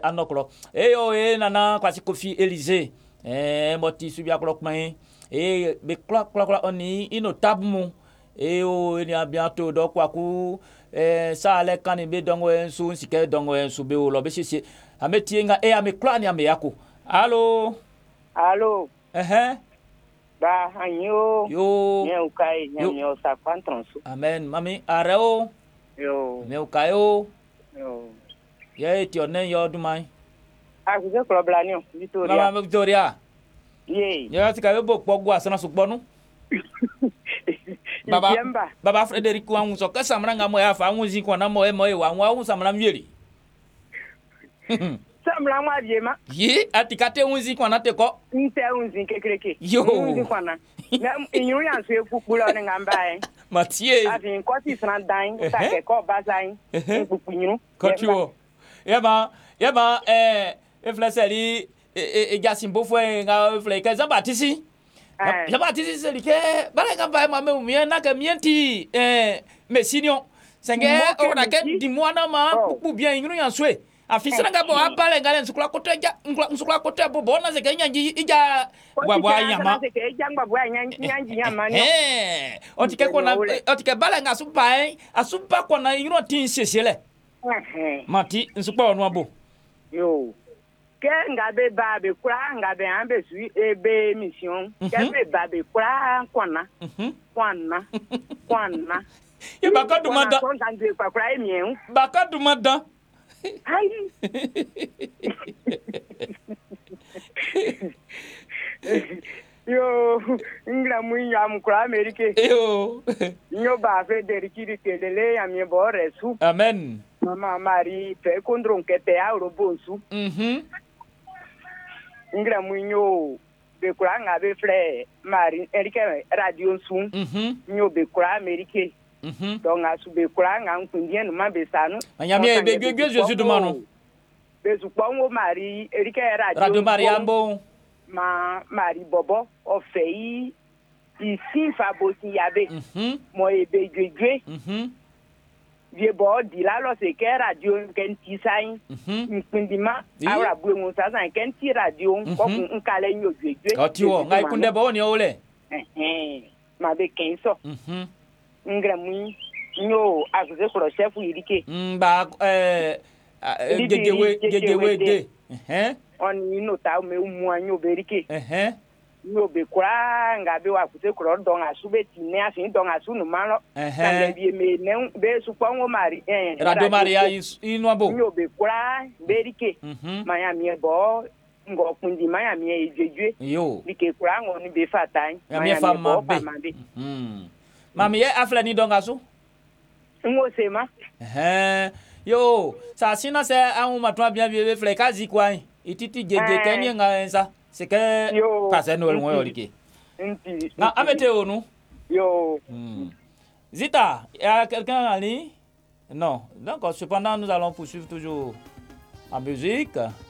anoklo yo nana kwasi Kofi Élysée moti subia klok mai be klok oni inotable mu o ni bientôt donc kwaku ça ale kani be dongo ensu sike dongo ensu be o lo be sisi ametienga ame klani ame yako allo ba hanyo yo nyeukai nyamyo sa kwantronsu amen mami areo yo meukayo yo ye tione yo dumai akuze kloblanio Victoria mama Victoria ye ya sika bo pogwa asana sukponu baba Frederic wangu so kasa mranga mo ya fa wangu kwa na mo wa samra mieri samra mwa biema ye atikate unzi kwa na te ko nte unzi kekreke yo unzi kwa na inyu ya so ekukula ne ngambae Mathieu afin ko ti sran dain ta ke ko bazain ekukunu ko tiwo yaba eflaseli jasimbo fue nga fle ka zabatisi zabatisi selike baraka ba mame umie na ka mienti mesinio senge ona ke dimwana ma ku bien ngunu ya swe afisira nga bo apale ngale nsukula kote bo bona se kenya ija bwa nyama otike kona otike bala nga asupa kona ngunu tin sesele mati nsukpa onu abo yo ke ngabe ba be kura ngabe ambe su ebe mission ke be ba be kura kwana ye bakadu mada bakadu mada ai yo ngra munya mkura Amerike yo nyo ba Frederic Kelele ya mi bo resu amen mama Mari pe kondron ke te auro bonsu ngra munyo be kura ngabe fle Mari Erike radio sun nyo be kura Amerike donc asu be kura nga nkundien ma be sanu anyame be gwegwe Jésus dumano be su kwanwo Mari Erike radio Mariambo Mari Bobo ofei isi fabosi yabe mo ebe gwegwe vie bo di la lo se ke radio kenti sai nkundima awra bu enwo sa san kenti radio ko nkale nyo gwegwe otiwo ngai kunde bo ni ole ma be kenso ngra mu nyo akuze ko chef Irike ba gegewe de on ino ta me umu anyo berike no be kwa ngabe wa kute kro don asube tine afin don asunu malo na be me ne be su kwa ngo Mari radio Maria inu abo no be kwa berike maya mi bo ngo kundi maya mi ejejue yo dike kwa ngo ni be fatai maya mi bo mami ye afla ni don asu ngo sema yo sa sina se an matwa bien be fle kazi kwa ititi jeje kenye nga ensa c'est que passe no mo yorike na amete onu yo Zita, il y a quelqu'un en ligne? Non. Donc cependant nous allons poursuivre toujours en musique.